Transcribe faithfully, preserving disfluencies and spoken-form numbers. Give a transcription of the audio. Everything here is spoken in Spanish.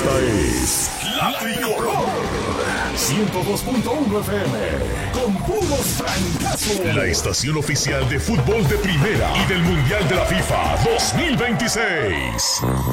Esta es La Tricolor ciento dos punto uno F M con puros francazos. La estación oficial de fútbol de primera y del Mundial de la FIFA dos mil veintiséis.